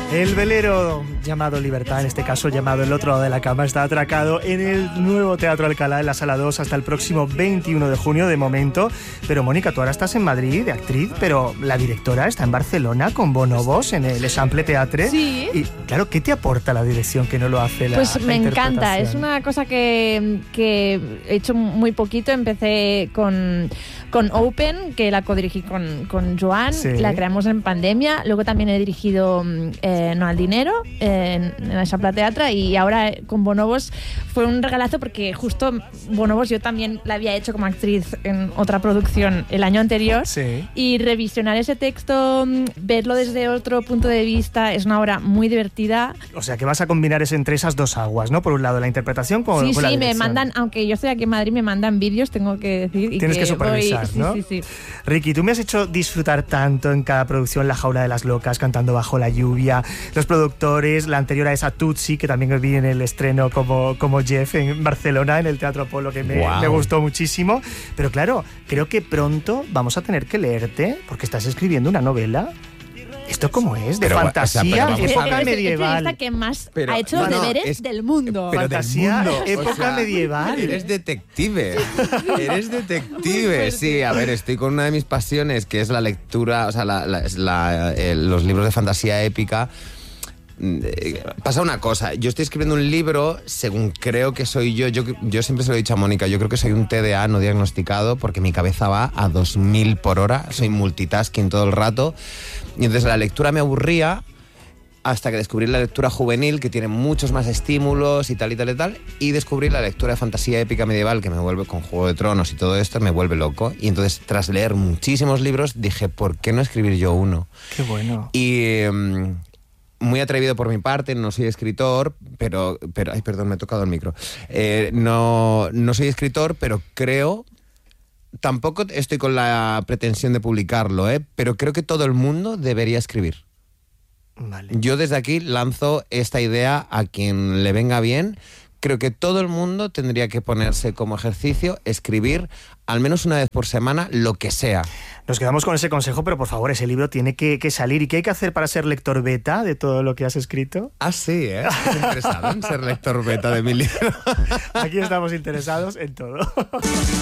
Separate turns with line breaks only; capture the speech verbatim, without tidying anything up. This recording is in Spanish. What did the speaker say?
El velero llamado Libertad, en este caso llamado El otro lado de la cama, está atracado en el nuevo Teatro Alcalá, en la Sala dos, hasta el próximo veintiuno de junio de momento. Pero Mónica, tú ahora estás en Madrid de actriz, pero la directora está en Barcelona con Bonobos en el Eixample Teatre.
Sí.
Y claro, ¿qué te aporta la dirección que no lo hace la
Pues me
la
encanta, es una cosa que, que he hecho muy poquito. Empecé con, con Open, que la codirigí con, con Joan,
sí.
La creamos en pandemia. Luego también he dirigido eh, No al dinero eh, en, en el Eixample Teatre, y ahora con Bonobos fue un regalazo porque justo Bonobos yo también la había hecho como actriz en otra producción el año anterior,
sí.
y revisionar ese texto, verlo desde otro punto de vista, es una obra muy divertida.
O sea, que vas a combinar eso entre esas dos aguas, ¿no? Por un lado la interpretación con,
sí,
con la
sí,
dirección.
me mandan, aunque yo estoy aquí en Madrid, me mandan vídeos, tengo que decir. Y
Tienes que,
que
supervisar,
voy,
¿no?
Sí, sí, sí.
Ricky, tú me has hecho disfrutar tanto en cada producción, La jaula de las locas, Cantando bajo la lluvia, los productores, la anterior a esa Tutsi, que también vi en el estreno como, como Jeff en Barcelona, en el Teatro Apolo, que me,
wow.
me gustó muchísimo. Pero claro, creo que pronto vamos a tener que leerte, porque estás escribiendo una novela. ¿Esto cómo es? ¿De
pero,
fantasía?
o sea, pero vamos
época
es,
medieval.
Es la que más
Pero,
ha hecho
no,
los
no,
deberes
es-
del mundo.
pero
Fantasía,
del mundo,
época
o sea,
medieval.
Eres detective. Eres detective. Sí, a ver, estoy con una de mis pasiones, que es la lectura, o sea, la, la, la, eh, los libros de fantasía épica. Eh, Pasa una cosa, yo estoy escribiendo un libro según creo que soy yo. yo. Yo siempre se lo he dicho a Mónica, yo creo que soy un T D A no diagnosticado, porque mi cabeza va a dos mil por hora, soy multitasking todo el rato. Y entonces la lectura me aburría hasta que descubrí la lectura juvenil, que tiene muchos más estímulos y tal y tal y tal, y descubrí la lectura de fantasía épica medieval, que me vuelve, con Juego de Tronos y todo esto, me vuelve loco. Y entonces, tras leer muchísimos libros, dije, ¿por qué no escribir yo uno?
Qué bueno.
Y eh, muy atrevido por mi parte, no soy escritor, pero... pero ay, perdón, me he tocado el micro. Eh, no, no soy escritor, pero creo... Tampoco estoy con la pretensión de publicarlo, ¿eh? Pero creo que todo el mundo debería escribir.
Vale.
Yo desde aquí lanzo esta idea a quien le venga bien. Creo que todo el mundo tendría que ponerse como ejercicio escribir al menos una vez por semana lo que sea.
Nos quedamos con ese consejo, pero por favor, ese libro tiene que, que salir. ¿Y qué hay que hacer para ser lector beta de todo lo que has escrito?
Ah, sí, ¿eh? ¿Estás interesado en ser lector beta de mi libro?
Aquí estamos interesados en todo.